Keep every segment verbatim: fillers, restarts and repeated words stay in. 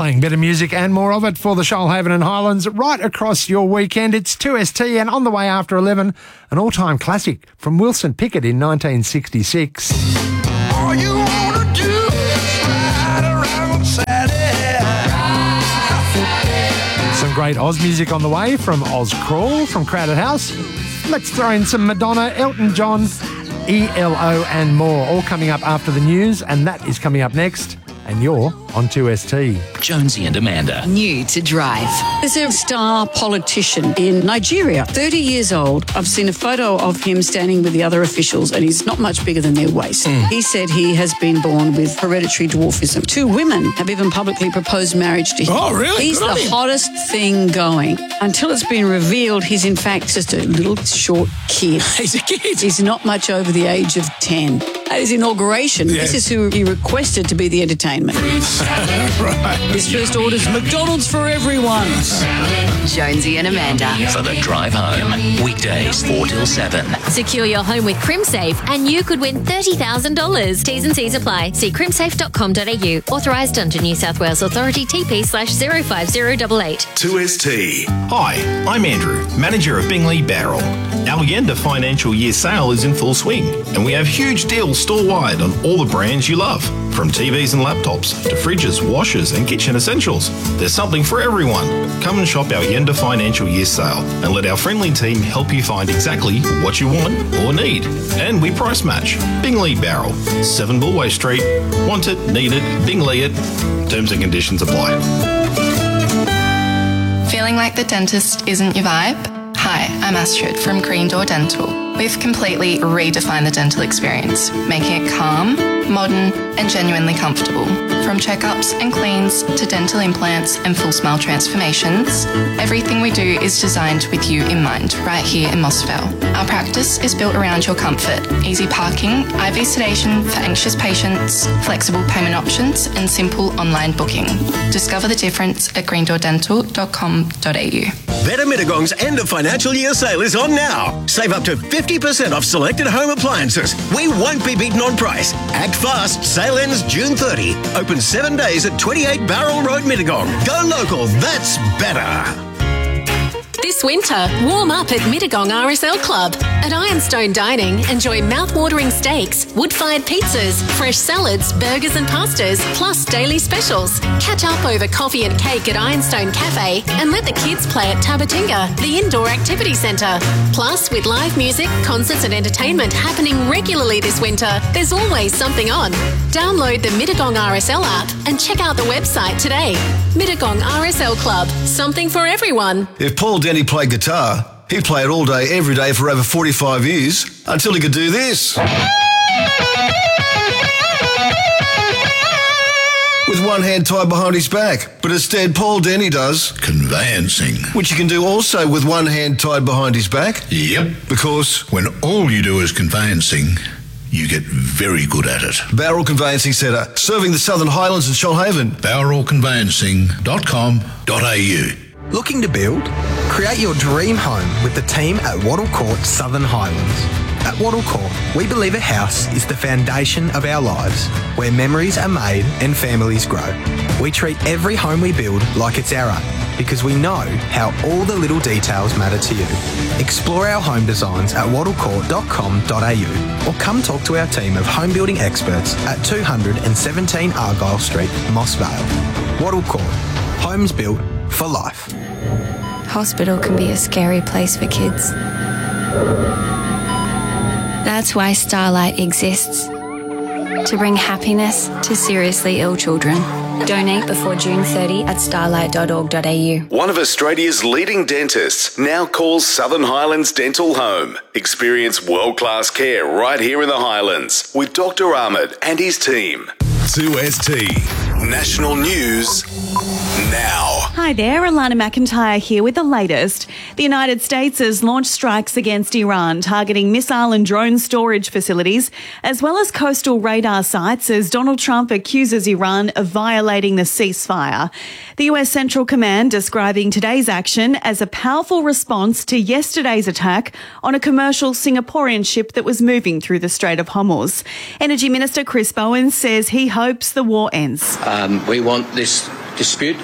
Playing better music and more of it for the Shoalhaven and Highlands right across your weekend. It's two S T, and on the way after eleven, an all-time classic from Wilson Pickett in nineteen sixty-six. All you wanna do is ride around Saturday. Some great Oz music on the way from Oz Crawl from Crowded House. Let's throw in some Madonna, Elton John, E L O and more, all coming up after the news, and that is coming up next. And you're on two S T. Jonesy and Amanda. New to drive. There's a star politician in Nigeria, thirty years old. I've seen a photo of him standing with the other officials, and he's not much bigger than their waist. Mm. He said he has been born with hereditary dwarfism. Two women have even publicly proposed marriage to him. Oh, really? He's Good the hottest thing going. Until it's been revealed, he's in fact just a little short kid. He's a kid. He's not much over the age of ten. At his inauguration, Yeah. this is who he requested to be the entertainment. Right. His first order's McDonald's for everyone. Jonesy and Amanda. For the drive home. Weekdays four till seven. Secure your home with CrimSafe and you could win thirty thousand dollars. T's and C's apply. See crimsafe dot com dot a u. Authorised under New South Wales Authority T P slash zero five zero eight eight. two S T. Hi, I'm Andrew, manager of Bingley Barrel. Our end of financial year sale is in full swing, and we have huge deals store-wide on all the brands you love, from T Vs and laptops to fridges, washers and kitchen essentials. There's something for everyone. Come and shop our end of financial year sale and let our friendly team help you find exactly what you want or need. And we price match. Bingley Barrel, seven Bullway Street. Want it, need it, Bingley it. Terms and conditions apply. Feeling like the dentist isn't your vibe? Hi, I'm Astrid from Green Door Dental. We've completely redefined the dental experience, making it calm, modern, and genuinely comfortable. From checkups and cleans to dental implants and full smile transformations, everything we do is designed with you in mind, right here in Mossvale. Our practice is built around your comfort, easy parking, I V sedation for anxious patients, flexible payment options, and simple online booking. Discover the difference at green door dental dot com dot a u. Better Mittagong's end of financial year sale is on now. Save up to fifty percent off selected home appliances. We won't be beaten on price. Act fast. Sale ends June thirtieth. Open seven days at twenty-eight Barrel Road, Mittagong. Go local. That's better. This winter, warm up at Mittagong R S L Club. At Ironstone Dining, enjoy mouth-watering steaks, wood-fired pizzas, fresh salads, burgers and pastas, plus daily specials. Catch up over coffee and cake at Ironstone Cafe and let the kids play at Tabatinga, the indoor activity centre. Plus, with live music, concerts and entertainment happening regularly this winter, there's always something on. Download the Mittagong R S L app and check out the website today. Mittagong R S L Club, something for everyone. If Paul Denny played guitar, he'd play it all day, every day for over forty-five years, until he could do this. With one hand tied behind his back. But instead, Paul Denny does conveyancing, which you can do also with one hand tied behind his back. Yep. Because when all you do is conveyancing, you get very good at it. Barrel Conveyancing Centre, serving the Southern Highlands and Shoalhaven. barrel conveyancing dot com dot a u. Looking to build? Create your dream home with the team at Wattle Court Southern Highlands. At Wattle Court, we believe a house is the foundation of our lives, where memories are made and families grow. We treat every home we build like it's our own, because we know how all the little details matter to you. Explore our home designs at wattle court dot com dot a u or come talk to our team of home building experts at two hundred seventeen Argyle Street, Moss Vale. Wattle Court, homes built for life. Hospital can be a scary place for kids. That's why Starlight exists. To bring happiness to seriously ill children. Donate before June thirtieth at starlight dot org dot a u. One of Australia's leading dentists now calls Southern Highlands Dental home. Experience world-class care right here in the Highlands with Doctor Ahmed and his team. two S T National News now. Hi there, Alana McIntyre here with the latest. The United States has launched strikes against Iran, targeting missile and drone storage facilities, as well as coastal radar sites, as Donald Trump accuses Iran of violating the ceasefire. The U S Central Command describing today's action as a powerful response to yesterday's attack on a commercial Singaporean ship that was moving through the Strait of Hormuz. Energy Minister Chris Bowen says he hopes the war ends. Um, we want this dispute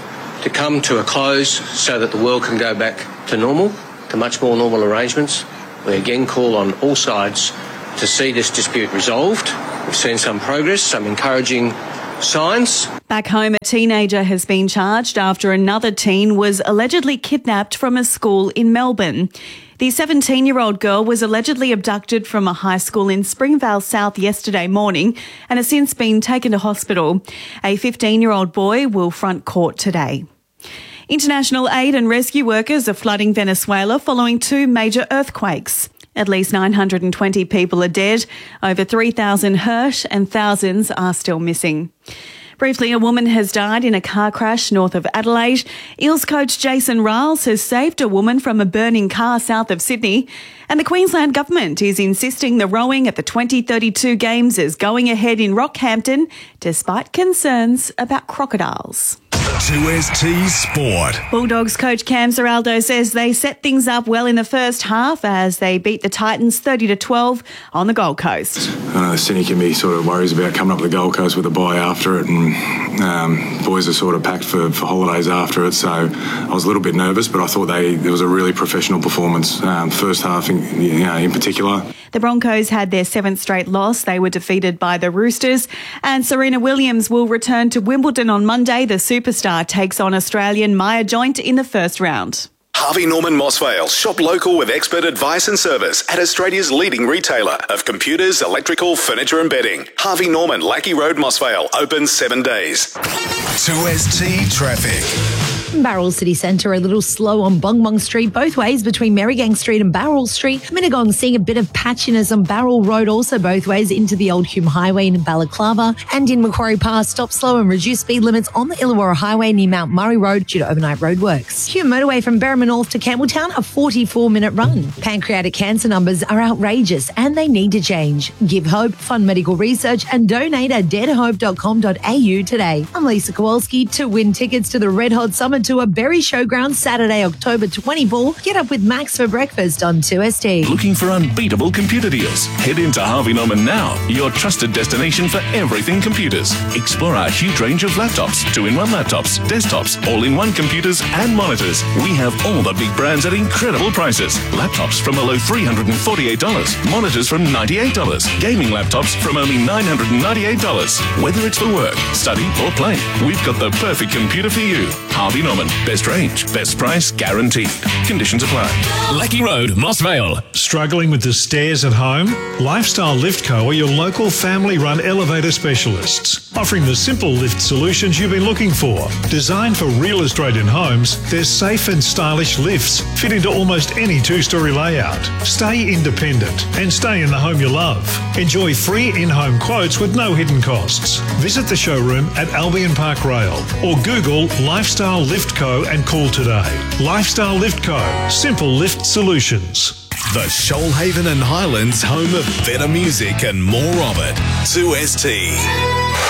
to come to a close so that the world can go back to normal, to much more normal arrangements. We again call on all sides to see this dispute resolved. We've seen some progress, some encouraging signs. Back home, a teenager has been charged after another teen was allegedly kidnapped from a school in Melbourne. The seventeen-year-old girl was allegedly abducted from a high school in Springvale South yesterday morning and has since been taken to hospital. A fifteen-year-old boy will front court today. International aid and rescue workers are flooding Venezuela following two major earthquakes. At least nine hundred twenty people are dead, over three thousand hurt and thousands are still missing. Briefly, a woman has died in a car crash north of Adelaide. Eels coach Jason Riles has saved a woman from a burning car south of Sydney. And the Queensland Government is insisting the rowing at the twenty thirty-two Games is going ahead in Rockhampton, despite concerns about crocodiles. two S T Sport. Bulldogs coach Cam Zeraldo says they set things up well in the first half as they beat the Titans thirty to twelve on the Gold Coast. I know Sydney can be sort of worries about coming up to the Gold Coast with a bye after it, and um, boys are sort of packed for, for holidays after it, so I was a little bit nervous, but I thought they it was a really professional performance, um, first half in, you know, in particular. The Broncos had their seventh straight loss. They were defeated by the Roosters. And Serena Williams will return to Wimbledon on Monday. The superstar takes on Australian Maya Joint in the first round. Harvey Norman Mossvale. Shop local with expert advice and service at Australia's leading retailer of computers, electrical, furniture and bedding. Harvey Norman, Lackey Road, Mossvale. Open seven days. two S T Traffic. Barrel City Centre a little slow on Bong Bong Street, both ways between Merrigang Street and Barrel Street. Mittagong seeing a bit of patchiness on Barrel Road, also both ways into the Old Hume Highway in Balaclava. And in Macquarie Pass, stop slow and reduce speed limits on the Illawarra Highway near Mount Murray Road due to overnight roadworks. Hume Motorway from Berrimah North to Campbelltown, a forty-four minute run. Pancreatic cancer numbers are outrageous and they need to change. Give hope, fund medical research and donate at dare to hope dot com dot a u today. I'm Lisa Kowalski. To win tickets to the Red Hot Summer Tour Berry Showground Saturday, October twenty-fourth. Get up with Max for breakfast on two S T. Looking for unbeatable computer deals? Head into Harvey Norman now, your trusted destination for everything computers. Explore our huge range of laptops, two-in-one laptops, desktops, all-in-one computers and monitors. We have all the big brands at incredible prices. Laptops from a low three hundred forty-eight dollars, monitors from ninety-eight dollars, gaming laptops from only nine hundred ninety-eight dollars. Whether it's for work, study or play, we've got the perfect computer for you. Harvey Norman. Best range, best price, guaranteed. Conditions apply. Lackey Road, Mossvale. Struggling with the stairs at home? Lifestyle Lift Co are your local family-run elevator specialists, offering the simple lift solutions you've been looking for. Designed for real Australian homes, their safe and stylish lifts fit into almost any two-storey layout. Stay independent and stay in the home you love. Enjoy free in-home quotes with no hidden costs. Visit the showroom at Albion Park Rail or Google Lifestyle Lift Co and call today. Lifestyle Lift Co. Simple lift solutions. The Shoalhaven and Highlands home of better music and more of it. two S T.